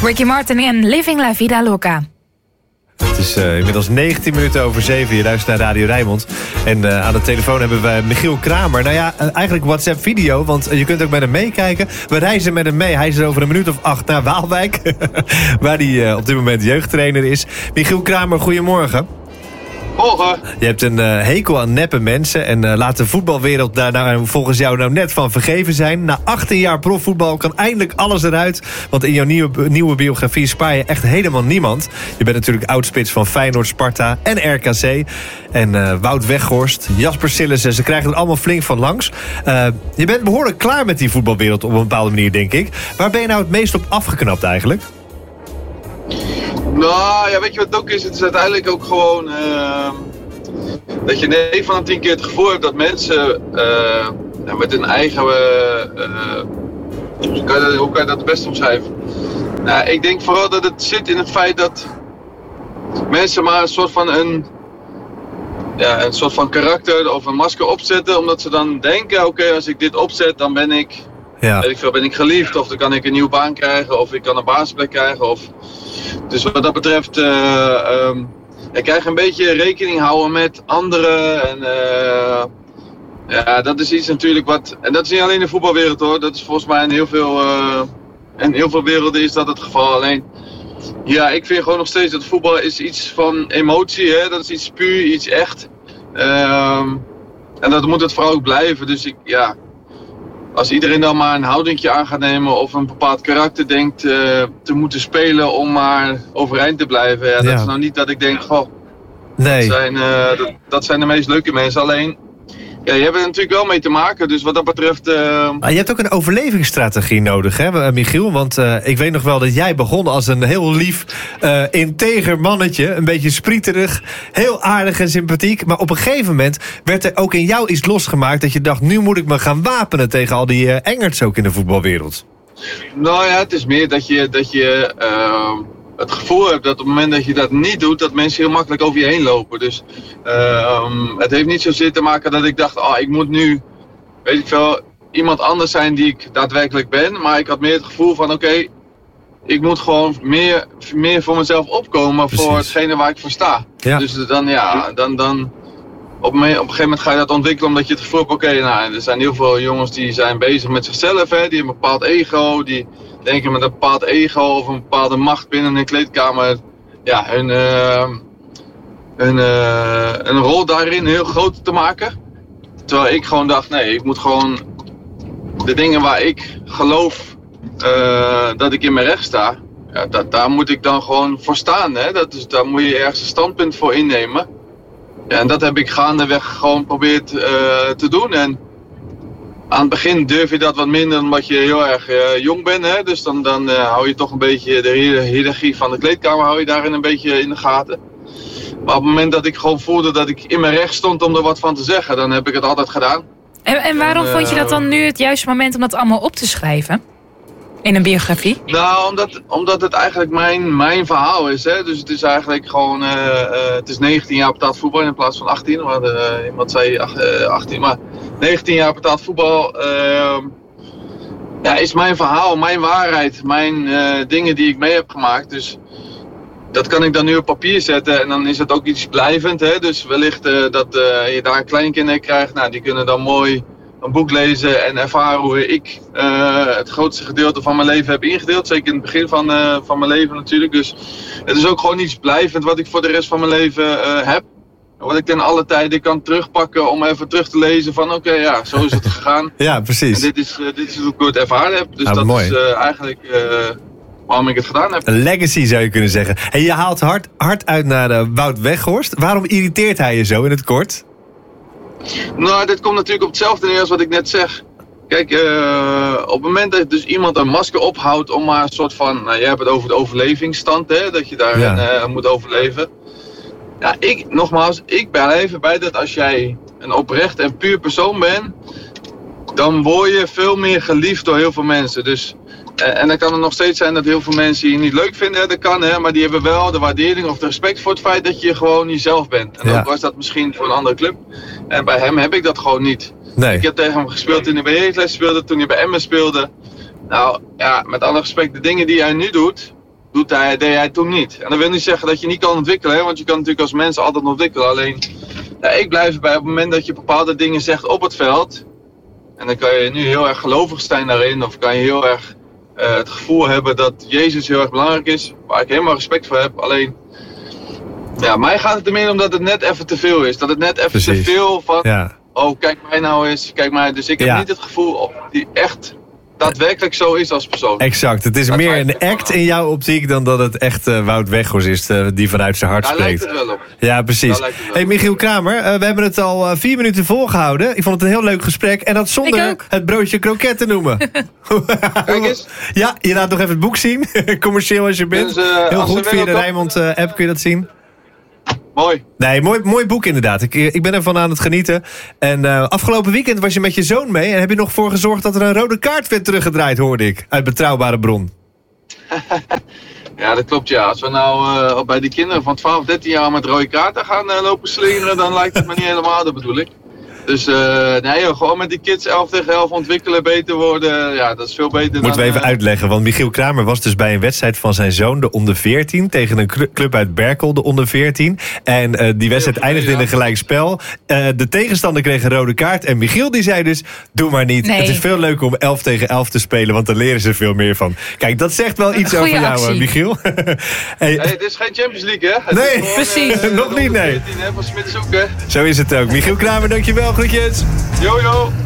Ricky Martin en Living La Vida Loca. Het is inmiddels 19 minuten over 7. Je luistert naar Radio Rijnmond. En aan de telefoon hebben we Michiel Kramer. Nou ja, eigenlijk WhatsApp-video, want je kunt ook met hem meekijken. We reizen met hem mee. Hij is er over een minuut of 8 naar Waalwijk. Waar hij op dit moment jeugdtrainer is. Michiel Kramer, goedemorgen. Morgen. Je hebt een hekel aan neppe mensen. En laat de voetbalwereld daar volgens jou nou net van vergeven zijn. Na 18 jaar profvoetbal kan eindelijk alles eruit. Want in jouw nieuwe biografie spaar je echt helemaal niemand. Je bent natuurlijk oudspits van Feyenoord, Sparta en RKC. En Wout Weghorst, Jasper Sillissen, ze krijgen er allemaal flink van langs. Je bent behoorlijk klaar met die voetbalwereld op een bepaalde manier, denk ik. Waar ben je nou het meest op afgeknapt eigenlijk? Nou ja, weet je wat het ook is? Het is uiteindelijk ook gewoon dat je 9 van de 10 keer het gevoel hebt dat mensen met hun eigen... hoe kan je dat het beste omschrijven? Nou, ik denk vooral dat het zit in het feit dat mensen maar een soort van karakter of een masker opzetten. Omdat ze dan denken, oké, als ik dit opzet, dan ben ik... Ja. Ben ik geliefd, of dan kan ik een nieuwe baan krijgen, of ik kan een basisplek krijgen. Dus wat dat betreft, ik krijg een beetje rekening houden met anderen. En dat is iets natuurlijk wat... En dat is niet alleen in de voetbalwereld hoor, dat is volgens mij in heel veel werelden is dat het geval. Alleen, ja, ik vind gewoon nog steeds dat voetbal is iets van emotie, hè? Dat is iets puur, iets echt. En dat moet het vooral ook blijven, dus als iedereen dan maar een houdingje aan gaat nemen of een bepaald karakter denkt te moeten spelen om maar overeind te blijven. Dat is nou niet dat ik denk, nee. Dat zijn de meest leuke mensen. Alleen, je hebt er natuurlijk wel mee te maken. Dus wat dat betreft... Je hebt ook een overlevingsstrategie nodig, hè, Michiel? Want ik weet nog wel dat jij begon als een heel lief, integer mannetje. Een beetje sprieterig, heel aardig en sympathiek. Maar op een gegeven moment werd er ook in jou iets losgemaakt dat je dacht, nu moet ik me gaan wapenen tegen al die engerts ook in de voetbalwereld. Nou ja, het is meer dat je het gevoel hebt dat op het moment dat je dat niet doet, dat mensen heel makkelijk over je heen lopen. Dus het heeft niet zozeer te maken dat ik dacht, ik moet nu, weet ik veel, iemand anders zijn die ik daadwerkelijk ben. Maar ik had meer het gevoel van, oké, ik moet gewoon meer voor mezelf opkomen. Precies. Voor hetgene waar ik voor sta. Ja. Dus dan op een gegeven moment ga je dat ontwikkelen omdat je het gevoel hebt, er zijn heel veel jongens die zijn bezig met zichzelf, hè, die hebben een bepaald ego, die denken met een bepaald ego of een bepaalde macht binnen een kleedkamer, hun rol daarin heel groot te maken. Terwijl ik gewoon dacht, nee, ik moet gewoon de dingen waar ik geloof dat ik in mijn recht sta, daar moet ik dan gewoon voor staan. Hè? Daar moet je ergens een standpunt voor innemen. Ja, en dat heb ik gaandeweg gewoon geprobeerd te doen. En aan het begin durf je dat wat minder omdat je heel erg jong bent. Hè? Dus dan hou je toch een beetje de hiërarchie van de kleedkamer hou je daarin een beetje in de gaten. Maar op het moment dat ik gewoon voelde dat ik in mijn recht stond om er wat van te zeggen, dan heb ik het altijd gedaan. En waarom vond je dat dan nu het juiste moment om dat allemaal op te schrijven? In een biografie? Nou, omdat het eigenlijk mijn verhaal is. Hè? Dus het is eigenlijk gewoon... het is 19 jaar betaald voetbal in plaats van 18. Maar iemand zei 18, maar 19 jaar betaald voetbal... is mijn verhaal, mijn waarheid, mijn dingen die ik mee heb gemaakt. Dus dat kan ik dan nu op papier zetten en dan is het ook iets blijvend. Hè? Dus wellicht dat je daar kleinkinderen krijgt. Nou, die kunnen dan mooi een boek lezen en ervaren hoe ik het grootste gedeelte van mijn leven heb ingedeeld. Zeker in het begin van mijn leven natuurlijk. Dus het is ook gewoon iets blijvend wat ik voor de rest van mijn leven heb. Wat ik ten alle tijde kan terugpakken om even terug te lezen van zo is het gegaan. Ja, precies. En dit is hoe ik het ervaren heb. Dus dat mooi. Is eigenlijk waarom ik het gedaan heb. Een legacy zou je kunnen zeggen. En je haalt hard uit naar Wout Weghorst. Waarom irriteert hij je zo in het kort? Nou, dit komt natuurlijk op hetzelfde neer als wat ik net zeg. Kijk, op het moment dat dus iemand een masker ophoudt om maar een soort van... je hebt het over de overlevingsstand, hè, dat je daar moet overleven. Ja, ik blijf erbij dat als jij een oprecht en puur persoon bent, dan word je veel meer geliefd door heel veel mensen. Dus, en dan kan het nog steeds zijn dat heel veel mensen je niet leuk vinden, dat kan, hè, maar die hebben wel de waardering of de respect voor het feit dat je gewoon jezelf bent. En ook was dat misschien voor een andere club. En bij hem heb ik dat gewoon niet. Nee. Ik heb tegen hem gespeeld toen hij bij Heracles speelde, toen hij bij Emmen speelde. Nou ja, met alle respect, de dingen die hij nu doet, deed hij toen niet. En dat wil niet zeggen dat je niet kan ontwikkelen, hè? Want je kan natuurlijk als mens altijd ontwikkelen. Alleen, ik blijf erbij op het moment dat je bepaalde dingen zegt op het veld. En dan kan je nu heel erg gelovig zijn daarin. Of kan je heel erg het gevoel hebben dat Jezus heel erg belangrijk is. Waar ik helemaal respect voor heb. Alleen, mij gaat het er meer om dat het net even te veel is. Dat het net even te veel van, oh kijk mij nou eens, kijk mij. Dus ik heb niet het gevoel die echt daadwerkelijk zo is als persoon. Exact, het is meer een act in jouw optiek dan dat het echt Wout Weghorst is die vanuit zijn hart spreekt. Daar lijkt het wel op. Ja, precies. Hey, Michiel Kramer, we hebben het al 4 minuten volgehouden. Ik vond het een heel leuk gesprek. En dat zonder het broodje kroket te noemen. Kijk eens. Ja, je laat nog even het boek zien. Commercieel als je bent. Dus, heel goed, via de Rijnmond-app kun je dat zien. Mooi. Nee, mooi boek inderdaad. Ik ben ervan aan het genieten. En afgelopen weekend was je met je zoon mee. En heb je nog voor gezorgd dat er een rode kaart werd teruggedraaid, hoorde ik. Uit betrouwbare bron. Ja, dat klopt ja. Als we nou bij die kinderen van 12, 13 jaar met rode kaarten gaan lopen slingeren, dan lijkt het me niet helemaal, dat bedoel ik. Dus gewoon met die kids 11 tegen 11 ontwikkelen, beter worden. Ja, dat is veel beter. Moeten we even uitleggen, want Michiel Kramer was dus bij een wedstrijd van zijn zoon, de onder 14, tegen een club uit Berkel, de onder 14. En die wedstrijd eindigde in een gelijkspel. De tegenstander kreeg een rode kaart en Michiel die zei dus, doe maar niet. Nee. Het is veel leuker om 11 tegen 11 te spelen, want daar leren ze veel meer van. Kijk, dat zegt wel iets over jou, Michiel. Hey, het is geen Champions League, hè? Het nee, gewoon, precies. Nog niet, nee. 14, hè, van Smitshoek, hè? Zo is het ook. Michiel Kramer, dankjewel. Groetjes. Yo.